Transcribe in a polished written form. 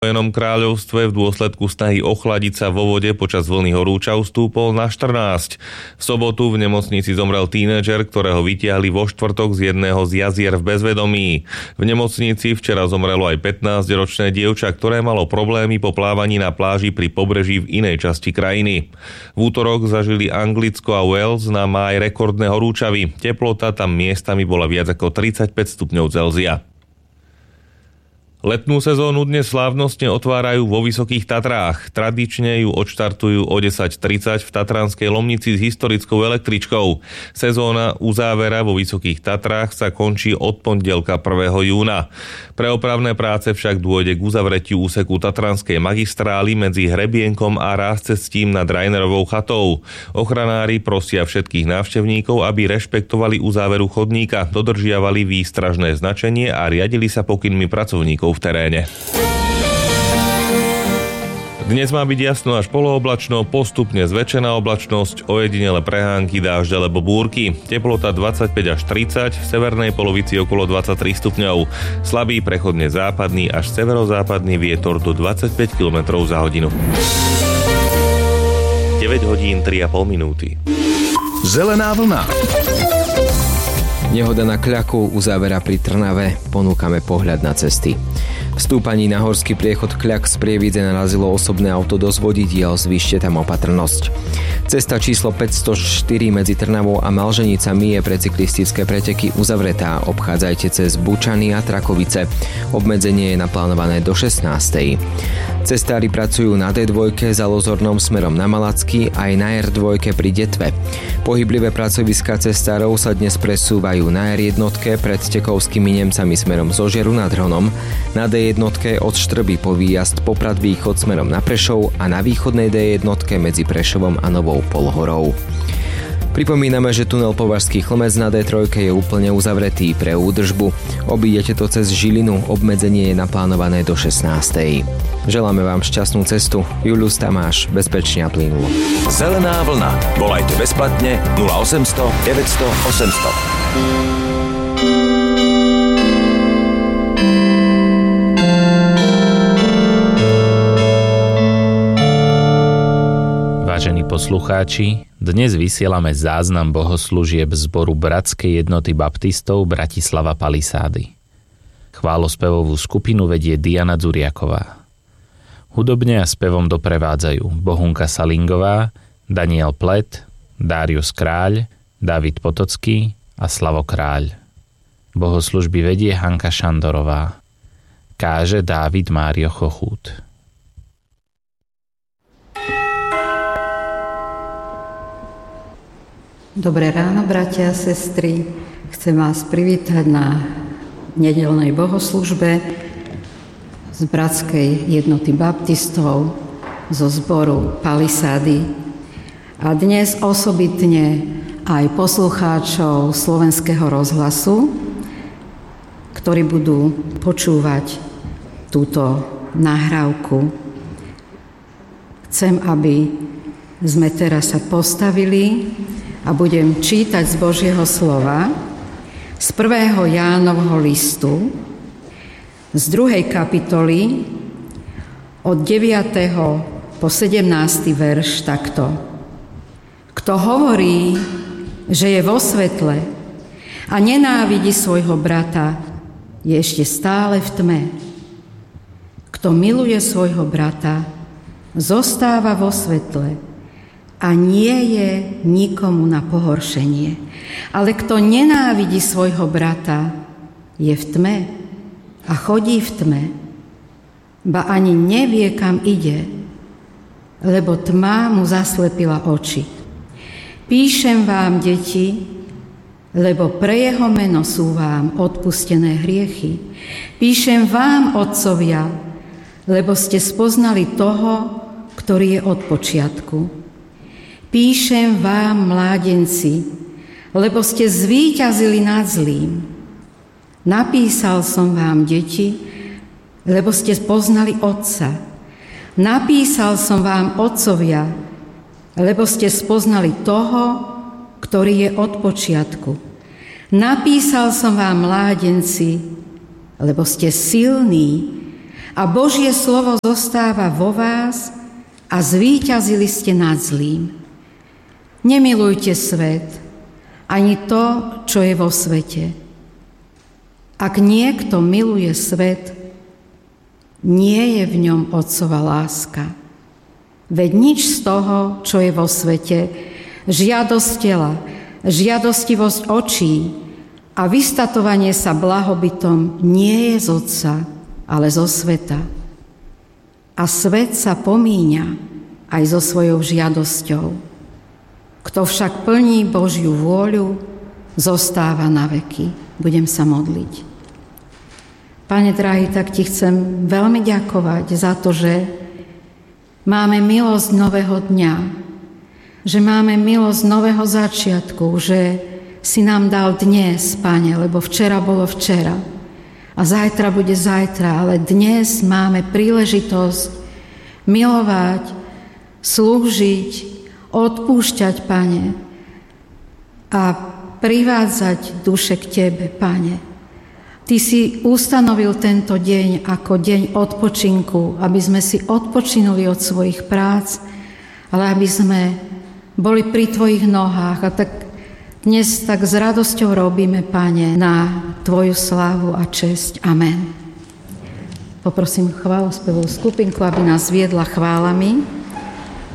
Spojenom kráľovstve v dôsledku snahy ochladiť sa vo vode počas vlny horúčav stúpol na 14. V sobotu v nemocnici zomrel tínedžer, ktorého vytiahli vo štvrtok z jedného z jazier v bezvedomí. V nemocnici včera zomrelo aj 15-ročné dievča, ktoré malo problémy po plávaní na pláži pri pobreží v inej časti krajiny. V útorok zažili Anglicko a Wales na máj rekordné horúčavy. Teplota tam miestami bola viac ako 35 stupňov Celzia. Letnú sezónu dnes slávnostne otvárajú vo Vysokých Tatrách. Tradične ju odštartujú o 10:30 v Tatranskej Lomnici s historickou električkou. Sezóna uzávera vo Vysokých Tatrách sa končí od pondelka 1. júna. Pre opravné práce však dôjde k uzavretiu úseku Tatranskej magistrály medzi Hrebienkom a Rázcestím nad Rainerovou chatou. Ochranári prosia všetkých návštevníkov, aby rešpektovali uzáveru chodníka, dodržiavali výstražné značenie a riadili sa pokynmi pracovníkov v teréne. Dnes má byť jasno až polooblačno, postupne zväčšená oblačnosť, ojedinele prehánky, dážď alebo búrky. Teplota 25 až 30, v severnej polovici okolo 23 stupňov. Slabý prechodne západný až severozápadný vietor do 25 km za hodinu. 9 hodín 3,5 minúty. Zelená vlna. Nehoda na Kľaku, uzávera pri Trnave, ponúkame pohľad na cesty. V stúpaní na horský priechod Kľak z Prievidze narazilo osobné auto do vodidiel, zvýšte tam opatrnosť. Cesta číslo 504 medzi Trnavou a Malženicami je pre cyklistické preteky uzavretá. Obchádzajte cez Bučany a Trakovice. Obmedzenie je naplánované do 16. Cestári pracujú na D2 za Lozornom smerom na Malacky aj na R2 pri Detve. Pohyblivé pracoviská cestárov sa dnes presúvajú na R1 pred Tekovskými Nemcami smerom zo Žeru nad Hronom, na D1 od Štrby po výjazd Poprad východ smerom na Prešov a na východnej D1 medzi Prešovom a Novou Polhorou. Pripomíname, že tunel Považský Chlmec na D3 je úplne uzavretý pre údržbu. Obídete to cez Žilinu, obmedzenie je naplánované do 16. Želáme vám šťastnú cestu. Julius Tamáš, bezpečne a plynulo. Zelená vlna. Volajte bezplatne 0800 900 800. Vážení poslucháči, dnes vysielame záznam bohoslúžieb zboru Bratskej jednoty baptistov Bratislava Palisády. Chválospevovú skupinu vedie Diana Dzuriaková. Hudobne a spevom doprevádzajú Bohunka Salingová, Daniel Plet, Darius Kráľ, David Potocký a Slavo Kráľ. Bohoslužby vedie Hanka Šandorová. Káže Dávid Mário Chochút. Dobré ráno, bratia a sestry. Chcem vás privítať na nedeľnej bohoslužbe z Bratskej jednoty baptistov zo zboru Palisády. A dnes osobitne aj poslucháčov Slovenského rozhlasu, ktorí budú počúvať túto nahrávku. Chcem, aby sme teraz sa postavili a budem čítať z Božieho slova z 1. Jánovho listu, z 2. kapitoly od 9. po 17. verš takto. Kto hovorí, že je vo svetle a nenávidí svojho brata, je ešte stále v tme. Kto miluje svojho brata, zostáva vo svetle a nie je nikomu na pohoršenie. Ale kto nenávidí svojho brata, je v tme a chodí v tme, ba ani nevie, kam ide, lebo tma mu zaslepila oči. Píšem vám, deti, lebo pre jeho meno sú vám odpustené hriechy. Píšem vám, otcovia, lebo ste spoznali toho, ktorý je od počiatku. Píšem vám, mládenci, lebo ste zvíťazili nad zlým. Napísal som vám, deti, lebo ste poznali Otca. Napísal som vám, otcovia, lebo ste spoznali toho, ktorý je od počiatku. Napísal som vám, mládenci, lebo ste silní a Božie slovo zostáva vo vás a zvíťazili ste nad zlým. Nemilujte svet, ani to, čo je vo svete. Ak niekto miluje svet, nie je v ňom Otcova láska. Veď nič z toho, čo je vo svete, žiadosť tela, žiadostivosť očí a vystatovanie sa blahobytom nie je z Otca, ale zo sveta. A svet sa pomíňa aj so svojou žiadosťou. Kto však plní Božiu vôľu, zostáva na veky. Budem sa modliť. Pane drahý, tak ti chcem veľmi ďakovať za to, že máme milosť nového dňa, že máme milosť nového začiatku, že si nám dal dnes, Pane, lebo včera bolo včera a zajtra bude zajtra, ale dnes máme príležitosť milovať, slúžiť, odpúšťať, Pane, a privádzať duše k Tebe, Pane. Ty si ustanovil tento deň ako deň odpočinku, aby sme si odpočinuli od svojich prác, ale aby sme boli pri Tvojich nohách. A tak dnes tak s radosťou robíme, Pane, na Tvoju slávu a česť. Amen. Poprosím chválospevovú skupinku, aby nás viedla chválami.